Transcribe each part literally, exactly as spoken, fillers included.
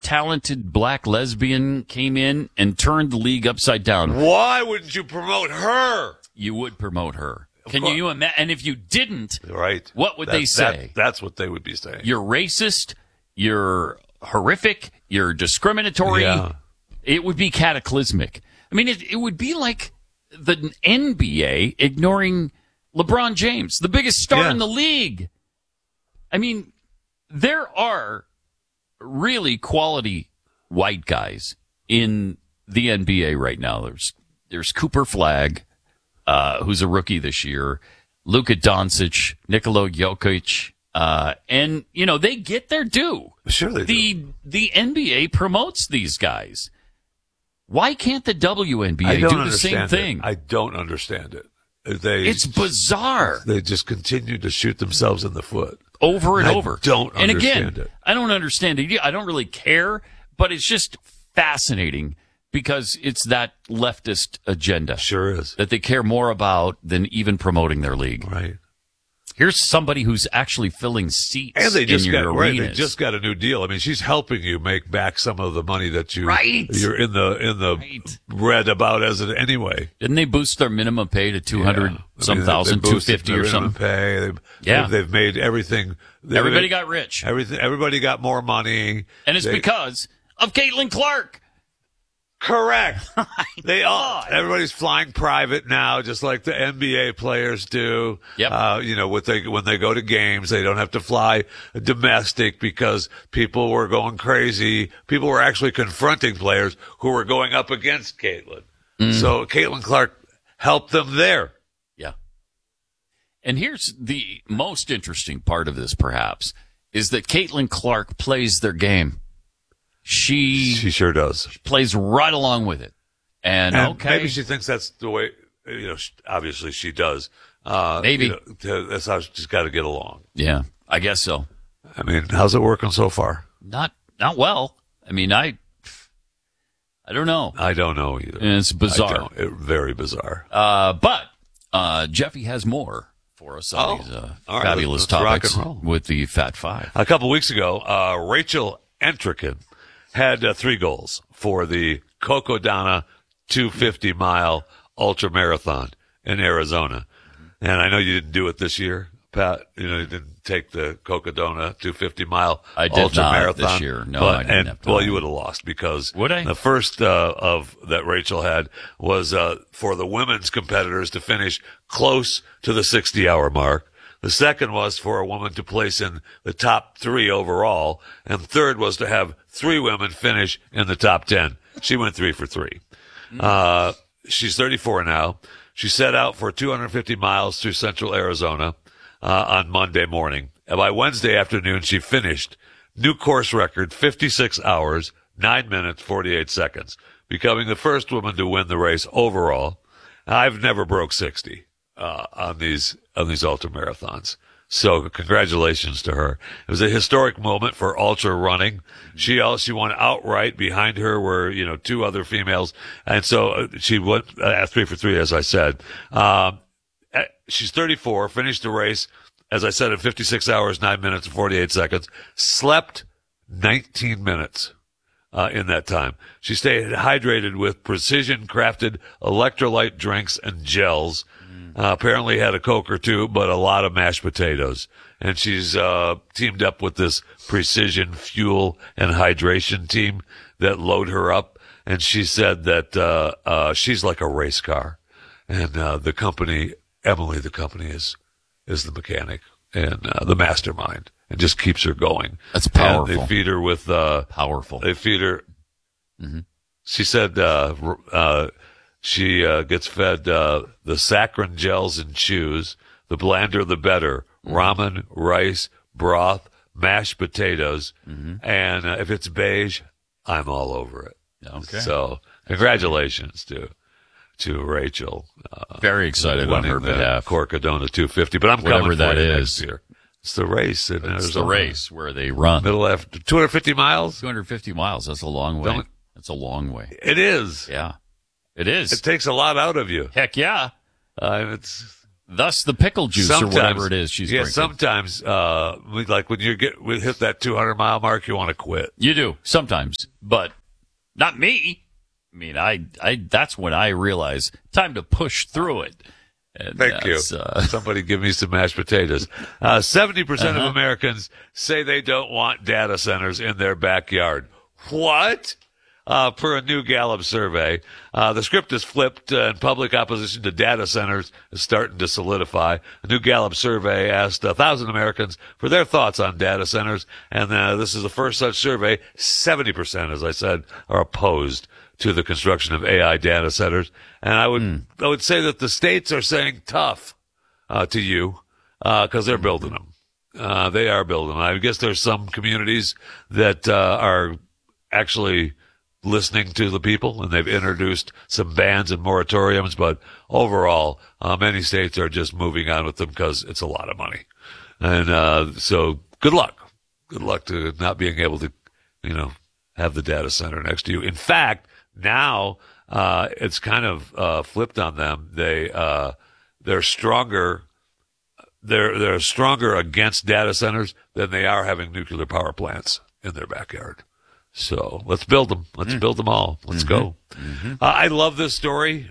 talented black lesbian came in and turned the league upside down. Why wouldn't you promote her? You would promote her. Of Can course. you imagine? And if you didn't, right? what would that, they say? That, that's what they would be saying. You're racist. You're horrific. You're discriminatory. Yeah. It would be cataclysmic. I mean, it, it would be like the N B A ignoring LeBron James, the biggest star Yeah. in the league. I mean, there are really quality white guys in the N B A right now. There's there's Cooper Flagg, uh, who's a rookie this year, Luka Doncic, Nikola Jokic, uh, and you know they get their due. Sure they the, do. The N B A promotes these guys. Why can't the W N B A I don't do the same understand thing? it. I don't understand it. They, It's bizarre. They just continue to shoot themselves in the foot. Over and I over. don't and understand again, it. I don't understand it. I don't really care, but it's just fascinating because it's that leftist agenda Sure is. that they care more about than even promoting their league. Right. Here's somebody who's actually filling seats And they just in got your right. arenas. They just got a new deal. I mean, she's helping you make back some of the money that you Right. you're in the in the Right. read about as it anyway. Didn't they boost their minimum pay to two hundred Yeah. I some mean, they- thousand, they two boosted fifty their or minimum something? Pay. They've, Yeah. they've, they've made everything. they've Everybody made- got rich. Everything. Everybody got more money. And it's They- because of Caitlin Clark. Correct. They all. God. Everybody's flying private now, just like the N B A players do. Yep. Uh, you know, what they when they go to games, they don't have to fly domestic because people were going crazy. People were actually confronting players who were going up against Caitlin. So Caitlin Clark helped them there. Yeah. And here's the most interesting part of this, perhaps, is that Caitlin Clark plays their game. She, She sure does. plays right along with it. And, And okay. maybe she thinks that's the way. You know, sh- obviously she does. Uh, Maybe. you know, to- that's how she's got to get along. Yeah, I guess so. I mean, how's it working so far? Not, not well. I mean, I, I don't know. I don't know either. It's bizarre. I don't. It, very bizarre. Uh, but, uh, Jeffy has more for us on Oh, these, uh, all right, fabulous let's rock topics and roll. with the Fat Five. A couple weeks ago, uh, Rachel Entrikin had uh, three goals for the Cocodona two hundred fifty mile ultra marathon in Arizona. And I know you didn't do it this year, Pat. You know, you didn't take the Cocodona two hundred fifty mile I did ultra not marathon this year. No, but, I didn't and, have time. well, you would have lost because Would I? the first uh, of that Rachel had was uh, for the women's competitors to finish close to the sixty hour mark. The second was for a woman to place in the top three overall. And third was to have three women finish in the top ten. She went three for three. Uh, she's thirty-four now. She set out for two hundred fifty miles through central Arizona uh, on Monday morning. And by Wednesday afternoon, she finished new course record, fifty-six hours, nine minutes, forty-eight seconds, becoming the first woman to win the race overall. I've never broke sixty. Uh, on these, on these ultra marathons. So congratulations to her. It was a historic moment for ultra running. She also, she won outright. Behind her were, you know, two other females. And so uh, she went uh, three for three, as I said. Um, uh, she's thirty-four, finished the race, as I said, in fifty-six hours, nine minutes, and forty-eight seconds. Slept nineteen minutes. Uh, in that time. She stayed hydrated with precision crafted electrolyte drinks and gels. Uh, apparently had a Coke or two, but a lot of mashed potatoes. And she's, uh, teamed up with this precision fuel and hydration team that load her up. And she said that, uh, uh, she's like a race car. And, uh, the company, Emily, the company is, is the mechanic and, uh, the mastermind and just keeps her going. That's And powerful. they feed her with, uh, Powerful. they feed her. Mm-hmm. She said, uh, r- uh, she, uh, gets fed, uh, the saccharin gels and chews. The blander, the better. Ramen, rice, broth, mashed potatoes. Mm-hmm. And uh, if it's beige, I'm all over it. Okay. So congratulations to, to Rachel. Uh, Very excited on her winning the behalf. Corcodona two fifty, but I'm Whatever coming for that you is. next year. It's the race. In It's the Arizona. race where they run. Middle after two hundred fifty miles. two hundred fifty miles. That's a long way. Don't- That's a long way. It is. Yeah. It is. It takes a lot out of you. Heck yeah. Uh, it's Thus the pickle juice sometimes, or whatever it is she's yeah, drinking. sometimes, uh, we, like when you get, we hit that two hundred mile mark, you want to quit. You do, sometimes, but not me. I mean, I, I, that's when I realize time to push through it. And Thank you. Uh, Somebody give me some mashed potatoes. Uh, seventy percent uh-huh. of Americans say they don't want data centers in their backyard. What? Uh, per a new Gallup survey, uh, the script is flipped uh, and public opposition to data centers is starting to solidify. A new Gallup survey asked a thousand Americans for their thoughts on data centers, and uh, this is the first such survey. seventy percent, as I said, are opposed to the construction of A I data centers. And I would, mm. I would say that the states are saying tough, uh, to you, uh, cause they're building them. Uh, they are building them. I guess there's some communities that, uh, are actually listening to the people, and they've introduced some bans and moratoriums, but overall, uh, many states are just moving on with them because it's a lot of money. And, uh, so good luck. Good luck to not being able to, you know, have the data center next to you. In fact, now, uh, it's kind of, uh, flipped on them. They, uh, they're stronger, they're, they're stronger against data centers than they are having nuclear power plants in their backyard. So let's build them. Let's mm. build them all. Let's mm-hmm. go. Mm-hmm. Uh, I love this story.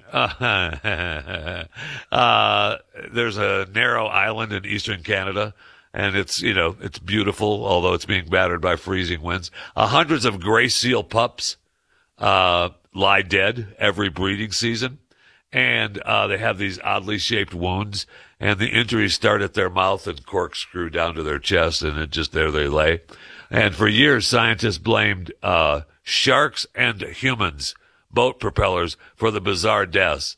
Uh, uh, there's a narrow island in eastern Canada, and it's, you know, it's beautiful, although it's being battered by freezing winds. Uh, hundreds of gray seal pups uh, lie dead every breeding season, and uh, they have these oddly shaped wounds, and the injuries start at their mouth and corkscrew down to their chest, and it just there they lay. And for years, scientists blamed uh sharks and humans, boat propellers, for the bizarre deaths.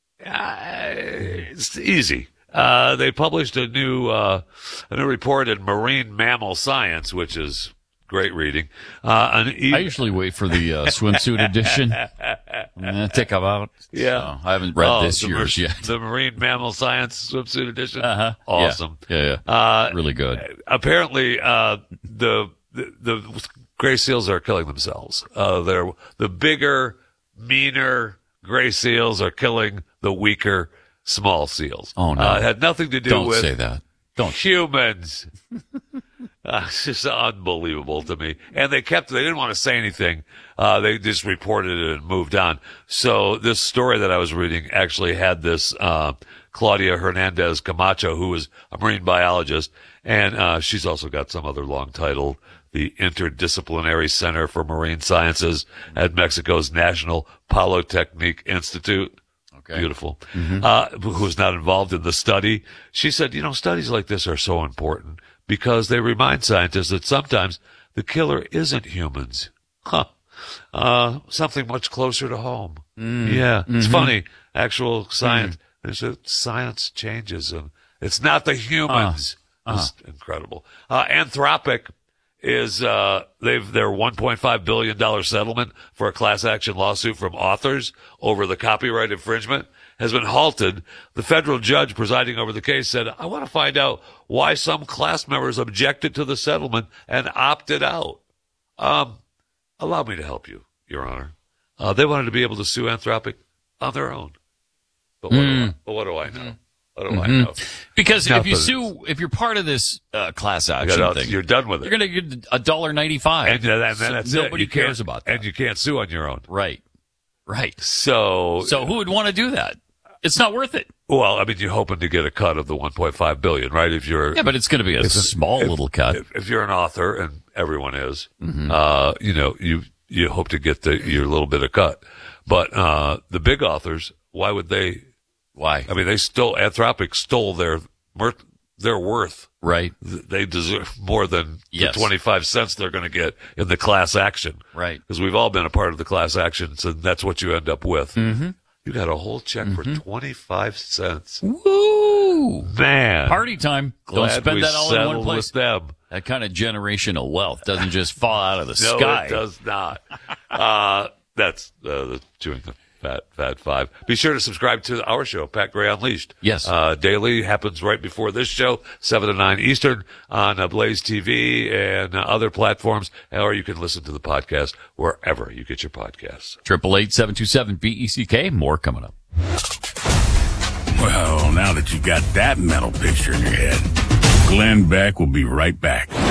Uh, it's easy. Uh they published a new uh a new report in Marine Mammal Science, which is great reading. Uh, an e- I usually wait for the uh, swimsuit edition. And take them out. Yeah, so I haven't read oh, this the year's mar- yet. The Marine Mammal Science swimsuit edition. Uh-huh. Awesome. Yeah, yeah. yeah. Uh, really good. Apparently, uh, the, the the gray seals are killing themselves. Uh, they're the bigger, meaner gray seals are killing the weaker small seals. Oh no, uh, it had nothing to do Don't with say that. Don't humans. Uh, it's just unbelievable to me. And they kept, they didn't want to say anything. Uh, they just reported it and moved on. So this story that I was reading actually had this, uh, Claudia Hernandez Camacho, who was a marine biologist. And, uh, she's also got some other long title, the Interdisciplinary Center for Marine Sciences at Mexico's National Polytechnic Institute. Okay. Beautiful. Mm-hmm. Uh, who's not involved in the study. She said, you know, studies like this are so important, because they remind scientists that sometimes the killer isn't humans. Huh. Uh, something much closer to home. Mm. Yeah. It's mm-hmm. funny. Actual science, mm. there's a, science changes, and it's not the humans. Uh, uh. It's incredible. Uh, Anthropic is, uh, they've, their one point five billion dollars settlement for a class action lawsuit from authors over the copyright infringement has been halted. The federal judge presiding over the case said, I want to find out why some class members objected to the settlement and opted out. Um, allow me to help you, Your Honor. Uh, they wanted to be able to sue Anthropic on their own. But what, mm. do, I, but what do I know? What do mm-hmm. I know? Because Nothing. if you sue, if you're part of this uh, class action you're, thing, you're done with it. You're going to get a dollar ninety-five, and, and, and so that's nobody it. You cares about that, and you can't sue on your own. Right, right. So, so who would want to do that? It's not worth it. Well, I mean, you're hoping to get a cut of the one point five billion, right? If you're yeah, but it's going to be a small if, little cut. If, if you're an author, and everyone is, mm-hmm. uh, you know, you you hope to get the your little bit of cut. But uh, the big authors, why would they? Why? I mean, they stole, Anthropic stole their, their worth. Right. They deserve more than yes. the twenty-five cents they're going to get in the class action. Right. Because we've all been a part of the class actions, and that's what you end up with. Mm-hmm. You got a whole check mm-hmm. for twenty-five cents. Woo! Man. Party time. Glad Don't spend we that all in one place. With them. That kind of generational wealth doesn't just fall out of the no, sky. It does not. uh, that's uh, the chewing the Fat, Fat Five. Be sure to subscribe to our show, Pat Gray Unleashed. Yes. Uh, daily happens right before this show, seven to nine Eastern on uh, Blaze T V and uh, other platforms, or you can listen to the podcast wherever you get your podcasts. Triple eight seven two seven B E C K. More coming up. Well, now that you've got that mental picture in your head, Glenn Beck will be right back.